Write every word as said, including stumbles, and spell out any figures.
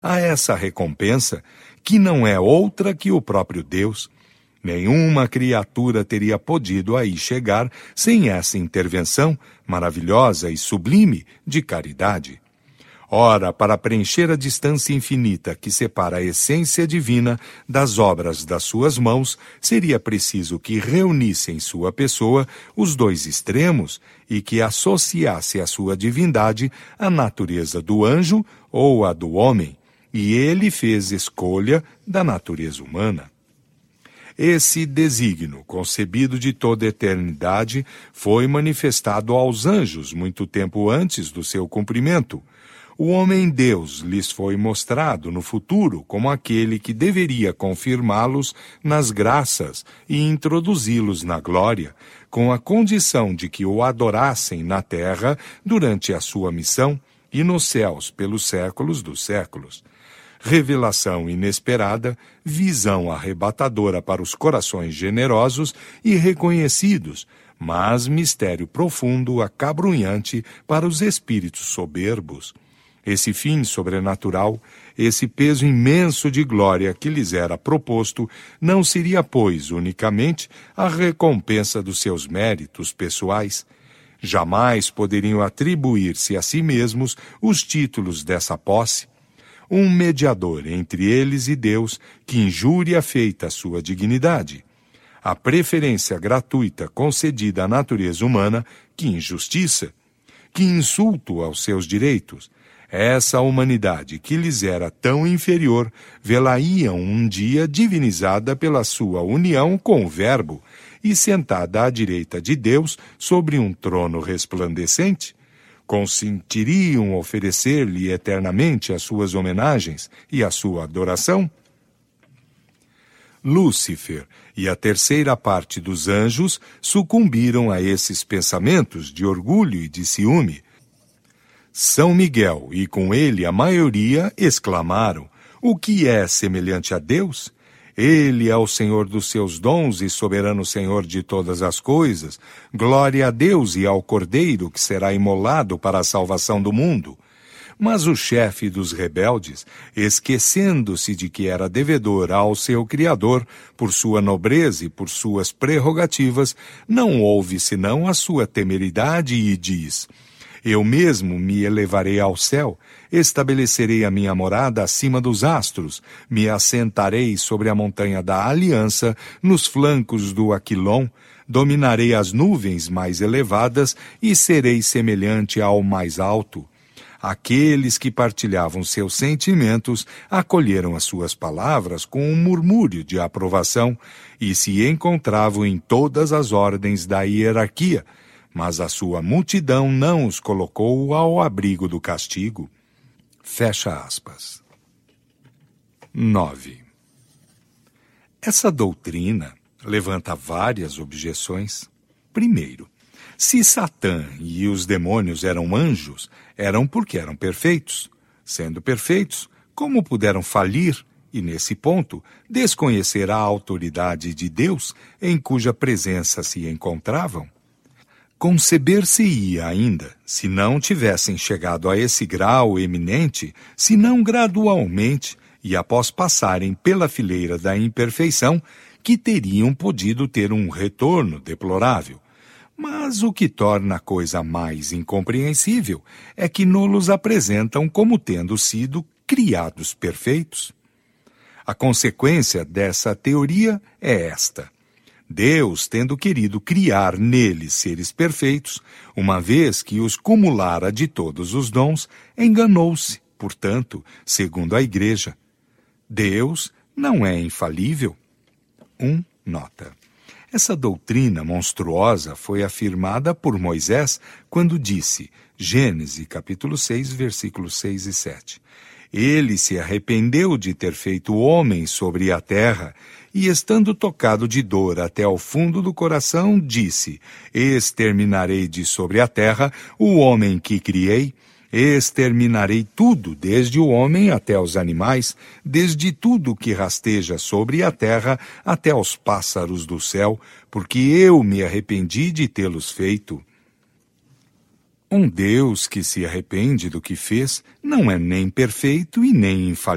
a essa recompensa, que não é outra que o próprio Deus. Nenhuma criatura teria podido aí chegar sem essa intervenção maravilhosa e sublime de caridade. Ora, para preencher a distância infinita que separa a essência divina das obras das suas mãos, seria preciso que reunisse em sua pessoa os dois extremos e que associasse a sua divindade à natureza do anjo ou à do homem, e ele fez escolha da natureza humana. Esse desígnio, concebido de toda a eternidade, foi manifestado aos anjos muito tempo antes do seu cumprimento. O homem-deus lhes foi mostrado no futuro como aquele que deveria confirmá-los nas graças e introduzi-los na glória, com a condição de que o adorassem na terra durante a sua missão e nos céus pelos séculos dos séculos. Revelação inesperada, visão arrebatadora para os corações generosos e reconhecidos, mas mistério profundo, acabrunhante para os espíritos soberbos. Esse fim sobrenatural, esse peso imenso de glória que lhes era proposto, não seria, pois, unicamente a recompensa dos seus méritos pessoais. Jamais poderiam atribuir-se a si mesmos os títulos dessa posse. Um mediador entre eles e Deus, que injúria feita à sua dignidade. A preferência gratuita concedida à natureza humana, que injustiça. Que insulto aos seus direitos. Essa humanidade que lhes era tão inferior, vê-la-iam um dia divinizada pela sua união com o Verbo e sentada à direita de Deus sobre um trono resplandecente. Consentiriam oferecer-lhe eternamente as suas homenagens e a sua adoração? Lúcifer e a terceira parte dos anjos sucumbiram a esses pensamentos de orgulho e de ciúme. São Miguel e com ele a maioria exclamaram: o que é semelhante a Deus? Ele é o Senhor dos seus dons e soberano Senhor de todas as coisas. Glória a Deus e ao Cordeiro que será imolado para a salvação do mundo. Mas o chefe dos rebeldes, esquecendo-se de que era devedor ao seu Criador, por sua nobreza e por suas prerrogativas, não ouve senão a sua temeridade e diz: eu mesmo me elevarei ao céu, estabelecerei a minha morada acima dos astros, me assentarei sobre a montanha da aliança, nos flancos do Aquilon, dominarei as nuvens mais elevadas e serei semelhante ao mais alto. Aqueles que partilhavam seus sentimentos acolheram as suas palavras com um murmúrio de aprovação e se encontravam em todas as ordens da hierarquia, mas a sua multidão não os colocou ao abrigo do castigo. Fecha aspas. nove. Essa doutrina levanta várias objeções. Primeiro, se Satã e os demônios eram anjos, eram porque eram perfeitos. Sendo perfeitos, como puderam falir e, nesse ponto, desconhecer a autoridade de Deus em cuja presença se encontravam? Conceber-se-ia ainda, se não tivessem chegado a esse grau eminente, se não gradualmente, e após passarem pela fileira da imperfeição, que teriam podido ter um retorno deplorável. Mas o que torna a coisa mais incompreensível é que nos apresentam como tendo sido criados perfeitos. A consequência dessa teoria é esta: Deus, tendo querido criar neles seres perfeitos, uma vez que os cumulara de todos os dons, enganou-se, portanto, segundo a Igreja. Deus não é infalível. um. Nota. Essa doutrina monstruosa foi afirmada por Moisés quando disse, Gênesis capítulo seis, versículos seis e sete, ele se arrependeu de ter feito o homem sobre a terra e, estando tocado de dor até ao fundo do coração, disse, exterminarei de sobre a terra o homem que criei, exterminarei tudo, desde o homem até os animais, desde tudo que rasteja sobre a terra até aos pássaros do céu, porque eu me arrependi de tê-los feito. Um Deus que se arrepende do que fez não é nem perfeito e nem infalível.